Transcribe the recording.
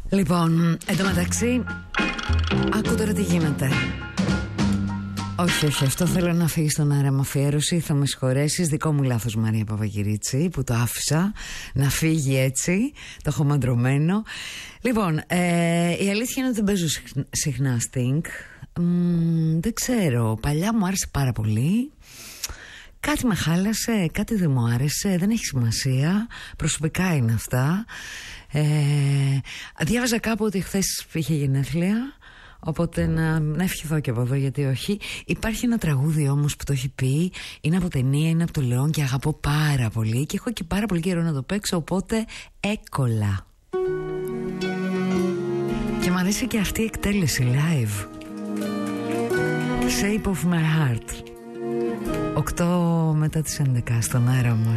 Λοιπόν, εντωμεταξύ, άκου τώρα τι γίνεται. Όχι, αυτό θέλω να φύγει στον αέρα με αφιέρωση. Θα με συγχωρέσεις, δικό μου λάθος Μαρία Παπακυρίτσι, που το άφησα να φύγει έτσι. Το έχω μαντρωμένο. Λοιπόν, η αλήθεια είναι ότι δεν παίζω συχνά Sting. Δεν ξέρω, παλιά μου άρεσε πάρα πολύ. Κάτι με χάλασε, κάτι δεν μου άρεσε, δεν έχει σημασία. Προσωπικά είναι αυτά. Διάβαζα κάπου ότι χθες είχε γενέθλια, οπότε να ευχηθώ και από εδώ, γιατί όχι. Υπάρχει ένα τραγούδι όμως που το έχει πει, είναι από ταινία, είναι από το Λεόν και αγαπώ πάρα πολύ και έχω και πάρα πολύ καιρό να το παίξω, οπότε έκολα. Και μου αρέσει και αυτή η εκτέλεση live. Shape of my heart. 8 μετά τις 11 στον αέρα μας.